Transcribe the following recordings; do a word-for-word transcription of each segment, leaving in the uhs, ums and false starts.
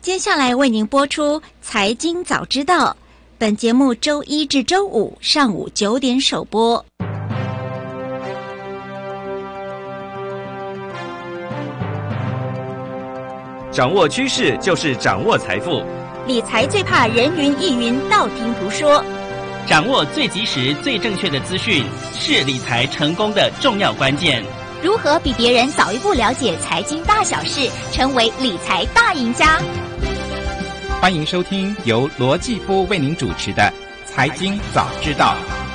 接下来为您播出财经早知道，本节目周一至周五上午九点首播。 掌握趋势就是掌握财富， 理财最怕人云亦云，道听途说。 掌握最及时、最正确的资讯，是理财成功的重要关键。 如何比别人早一步了解财经大小事，成为理财大赢家？ 欢迎收听由罗继夫为您主持的《财经早知道》。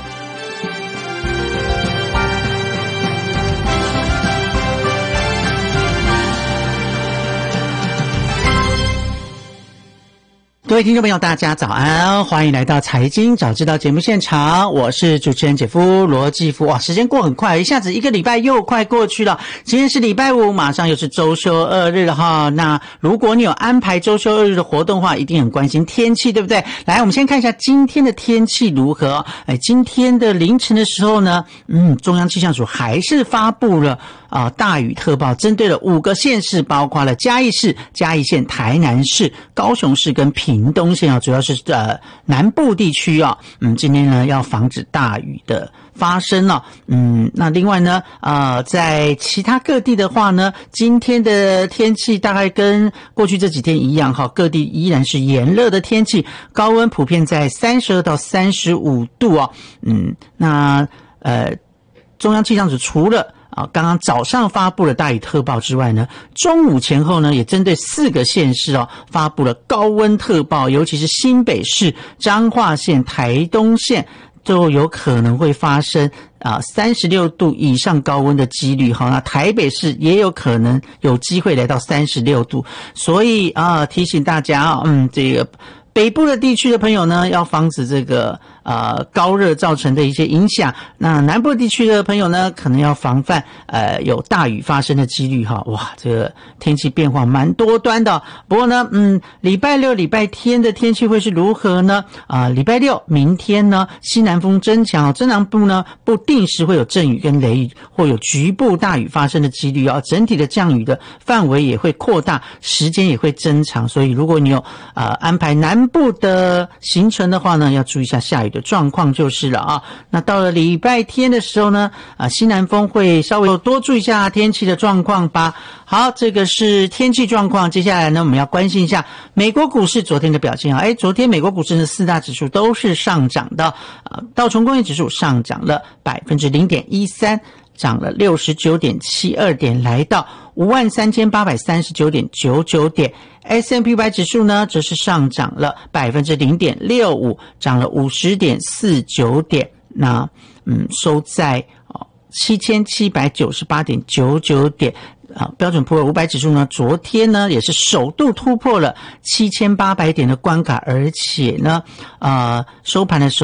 各位听众朋友大家早安，欢迎来到财经早知道节目现场，我是主持人姐夫罗继夫。哇，时间过很快，一下子一个礼拜又快过去了，今天是礼拜五，马上又是周休二日了哈。那如果你有安排周休二日的活动的话，一定很关心天气，对不对？来，我们先看一下今天的天气如何。哎，今天的凌晨的时候呢，嗯，中央气象署还是发布了啊、呃、大雨特报，针对了五个县市，包括了嘉义市、嘉义县、台南市、高雄市跟屏东县啊，主要是呃南部地区啊，嗯，今天呢要防止大雨的发生了、啊，嗯，那另外呢，呃，在其他各地的话呢，今天的天气大概跟过去这几天一样哈，各地依然是炎热的天气，高温普遍在三十二到三十五度啊，嗯，那呃，中央气象署除了啊，刚刚早上发布了大雨特报之外呢，中午前后呢，也针对四个县市哦，发布了高温特报，尤其是新北市、彰化县、台东县都有可能会发生啊三十六度以上高温的几率哈。那台北市也有可能有机会来到三十六度，所以啊，提醒大家啊，嗯，这个北部的地区的朋友呢，要防止这个呃高热造成的一些影响。那南部地区的朋友呢，可能要防范呃有大雨发生的几率哈。哇，这个天气变化蛮多端的。不过呢，嗯，礼拜六、礼拜天的天气会是如何呢？啊、呃，礼拜六明天呢，西南风增强，中南部呢不定时会有阵雨跟雷雨，或有局部大雨发生的几率啊。整体的降雨的范围也会扩大，时间也会增长。所以如果你有呃安排南部的行程的话呢，要注意一下下雨的状况就是了啊。那到了礼拜天的时候呢，啊，西南风会稍微多注意一下天气的状况吧。好，这个是天气状况。接下来呢，我们要关心一下美国股市昨天的表现啊。哎，昨天美国股市的四大指数都是上涨的，啊，道琼工业指数上涨了 百分之零点一三， 涨了 六十九点七二 点，来到 五万三千八百三十九点九九 点。S and P 五百 指数呢，则是上涨了 百分之零点六五， 涨了 五十点四九 点。那嗯，收在哦 七千七百九十八点九九 点。啊，标准普尔五百指数呢，昨天呢也是首度突破了七千八百点的关卡，而且呢，呃，收盘的时候